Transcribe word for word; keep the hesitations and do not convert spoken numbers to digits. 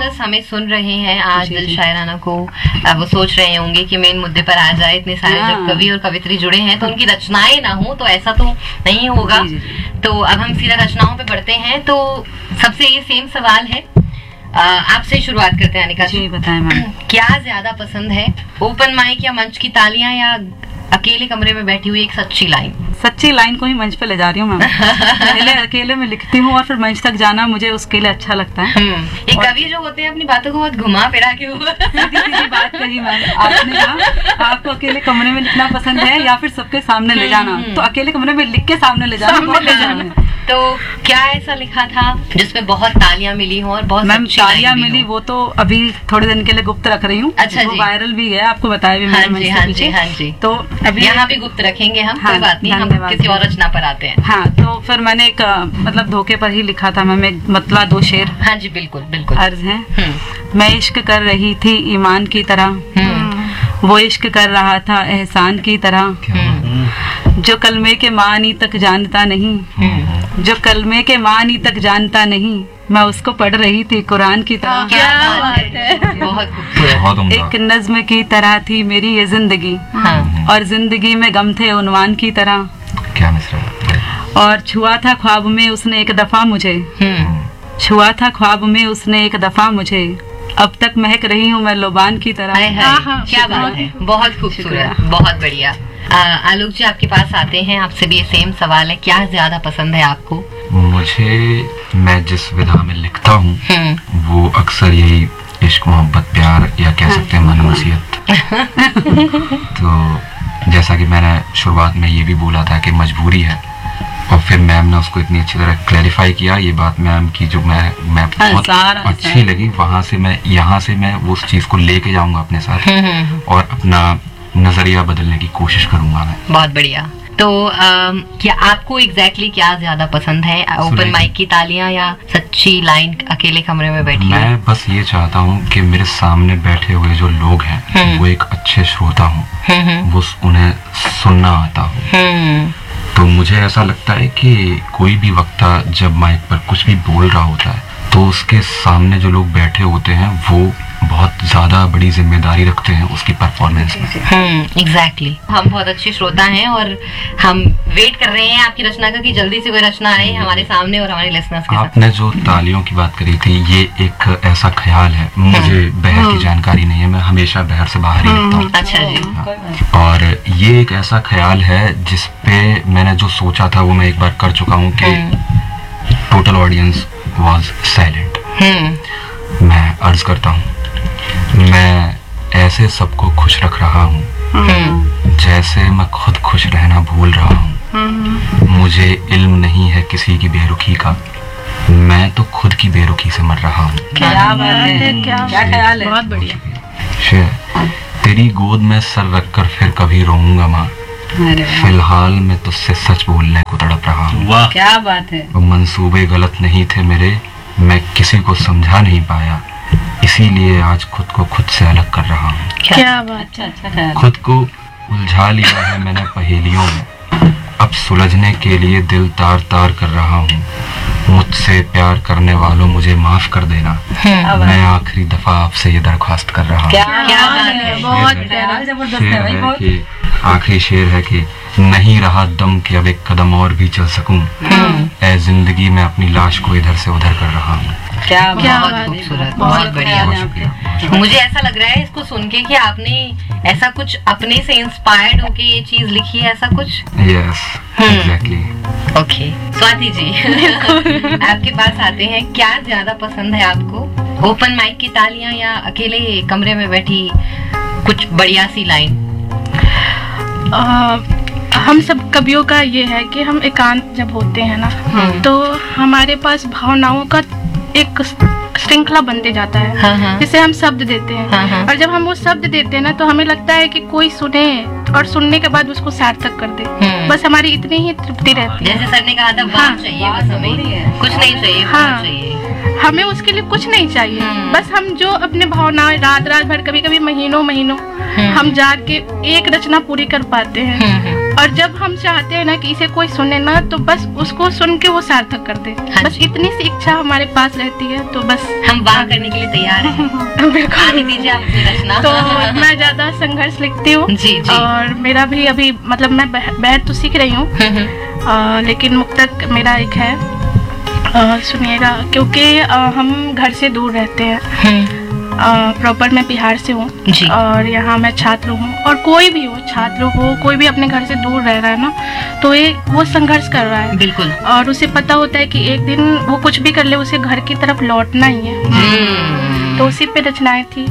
Listeners हमें सुन रहे हैं आज दिल शायराना को, वो सोच रहे होंगे कि मेन मुद्दे पर आ जाए, इतने सारे जब कवि और कवित्री जुड़े हैं तो उनकी रचनाएं ना हो, तो ऐसा तो नहीं होगा। तो अब हम सीधा रचनाओं पे बढ़ते हैं। तो सबसे ये सेम सवाल है, आपसे शुरुआत करते हैं अनिका जी, बताएं मैम, क्या ज्यादा पसंद है, ओपन माइक या मंच की तालियां या अकेले कमरे में बैठी हुई एक सच्ची लाइन? सच्ची लाइन को ही मंच पे ले जा रही हूँ मैम। पहले अकेले में लिखती हूँ और फिर मंच तक जाना मुझे उसके लिए अच्छा लगता है। ये कवि जो होते हैं अपनी बातों को बहुत घुमा फिरा के बात कही मैम आपने, कहा आपको अकेले कमरे में लिखना पसंद है या फिर सबके सामने ले जाना, तो अकेले कमरे में लिख के सामने ले जाना, ले जाना। तो क्या ऐसा लिखा था जिसमें बहुत तालियां मिली हो और बहुत मैम तालियां मिली, वो तो अभी थोड़े दिन के लिए गुप्त रख रही हूँ। अच्छा, वो वायरल भी है, आपको बताया भी मैंने। हाँ जी, हाँ जी। तो अभी यहाँ भी गुप्त रखेंगे हम, कोई बात नहीं, हम किसी और रचना पर आते हैं। हाँ, तो फिर मैंने एक मतलब धोखे पर ही लिखा था मैम, एक मतला दो शेर। हाँ जी, बिल्कुल बिल्कुल। अर्ज है, मैं इश्क कर रही थी ईमान की तरह, वो इश्क कर रहा था एहसान की तरह, जो कलमे के मानी तक जानता नहीं, जो कलमे के मानी तक जानता नहीं, मैं उसको पढ़ रही थी कुरान की तरह। क्या बात है, बहुत खूबसूरत। एक नज्म की तरह थी मेरी ये जिंदगी, हाँ। और जिंदगी में गम थे उन्वान की तरह, क्या मिसरा। और छुआ था ख्वाब में उसने एक दफा मुझे, छुआ था ख्वाब में उसने एक दफा मुझे, अब तक महक रही हूँ मैं लोबान की तरह। क्या बात है, बहुत खूबसूरत, बहुत बढ़िया। आलोक जी, आपके पास आते हैं, आपसे भी सेम सवाल है, क्या ज्यादा पसंद है आपको? मुझे, मैं जिस विधा में लिखता हूँ वो अक्सर यही इश्क मोहब्बत प्यार या कह सकते हैं मनमसीहत। तो जैसा कि मैंने शुरुआत में ये भी बोला था कि मजबूरी है, और फिर मैम ने उसको इतनी अच्छी तरह क्लैरिफाई किया, ये बात मैम की जो मैं मैं बहुत अच्छी लगी, वहाँ से मैं यहाँ से मैं उस चीज को लेके जाऊंगा अपने साथ और अपना नजरिया बदलने की कोशिश करूंगा मैं। बहुत बढ़िया। तो आ, क्या आपको एग्जैक्टली क्या ज्यादा पसंद है, ओपन माइक की तालियां या सच्ची लाइन अकेले कमरे में बैठी? मैं बस ये चाहता हूँ कि मेरे सामने बैठे हुए जो लोग हैं वो एक अच्छे श्रोता हों, वो उन्हें सुनना आता हो। तो मुझे ऐसा लगता है कि कोई भी वक्ता जब माइक पर कुछ भी बोल रहा होता है तो उसके सामने जो लोग बैठे होते हैं वो बहुत ज्यादा बड़ी जिम्मेदारी रखते हैं उसकी परफॉर्मेंस में। हम्म, एग्जैक्टली। हम बहुत अच्छे श्रोता हैं और हम वेट कर रहे हैं आपकी रचना का कि जल्दी से कोई रचना आए हमारे सामने और हमारे लिसनर्स के साथ। आपने जो तालियों की बात करी थी, ये एक ऐसा ख्याल है, मुझे बहर की जानकारी नहीं है, मैं हमेशा बहर से बाहर ही लिखता हूँ। अच्छा जी। हाँ। और ये एक ऐसा ख्याल है जिसपे मैंने जो सोचा था वो मैं एक बार कर चुका हूँ कि टोटल ऑडियंस वॉज साइलेंट। मैं अर्ज करता हूँ, मैं ऐसे सबको खुश रख रहा हूँ जैसे मैं खुद खुश रहना भूल रहा हूँ। मुझे इल्म नहीं है किसी की बेरुखी का, मैं तो खुद की बेरुखी से मर रहा हूँ। क्या बात है, क्या ख्याल है, बहुत बढ़िया। शेर, तेरी गोद में सर रखकर फिर कभी रोऊंगा माँ, फिलहाल मैं तुझसे सच बोलने को तड़प रहा हूँ। क्या बात है। मंसूबे गलत नहीं थे मेरे, मैं किसी को समझा नहीं पाया, इसीलिए आज खुद को खुद से अलग कर रहा हूँ। क्या बात है। खुद को उलझा लिया है मैंने पहेलियों में, अब सुलझने के लिए दिल तार तार कर रहा हूँ। मुझसे प्यार करने वालों मुझे माफ कर देना, मैं आखिरी दफा आपसे ये दरख्वास्त कर रहा हूँ। क्या बात है, बहुत जबरदस्त है भाई। आखिरी शेर है कि नहीं रहा दम कि अब एक कदम और भी चल सकूं, ऐ जिंदगी में अपनी लाश को इधर से उधर कर रहा हूँ। क्या बहुत खूबसूरत, बहुत बढ़िया। मुझे ऐसा लग रहा है इसको सुन के कि आपने ऐसा कुछ अपने से इंस्पायर्ड होके ये चीज लिखी है, ऐसा कुछ? Yes, exactly. Okay, Swati ji आपके पास आते हैं, क्या ज्यादा पसंद है आपको, ओपन माइक की तालियां या अकेले कमरे में बैठी कुछ बढ़िया सी लाइन? हम सब कवियों का ये है कि हम एकांत जब होते हैं ना तो हमारे पास भावनाओं का एक श्रृंखला बनते जाता है, हाँ हाँ। जिसे हम शब्द देते हैं, हाँ हाँ। और जब हम वो शब्द देते हैं ना तो हमें लगता है कि कोई सुने और सुनने के बाद उसको सार्थक कर दे, बस हमारी इतनी ही तृप्ति रहती है। जैसे सर ने कहा था, हाँ, चाहिए बस हमें, कुछ नहीं चाहिए, हाँ, चाहिए हमें उसके लिए कुछ नहीं चाहिए, बस हम जो अपने भावनाएं रात रात भर, कभी कभी महीनों महीनों हम जाग के एक रचना पूरी कर पाते हैं और जब हम चाहते हैं ना कि इसे कोई सुने ना, तो बस उसको सुन के वो सार्थक कर दे। हाँ, बस इतनी सी इच्छा हमारे पास रहती है, तो बस हम वाह करने के लिए तैयार हैं। बिल्कुल दीजिए आप रचना। तो मैं ज्यादा संघर्ष लिखती हूँ, और मेरा भी अभी मतलब मैं बैठ तो सीख रही हूँ, लेकिन मुक्तक मेरा एक है, सुनिएगा। क्योंकि आ, हम घर से दूर रहते हैं, प्रॉपर मैं बिहार से हूँ, और यहाँ मैं छात्र हूँ, और कोई भी हो, छात्र हो, कोई भी अपने घर से दूर रह रहा है ना, तो ये वो संघर्ष कर रहा है। बिल्कुल। और उसे पता होता है कि एक दिन वो कुछ भी कर ले, उसे घर की तरफ लौटना ही है। तो उसी पे रचनाएं थी।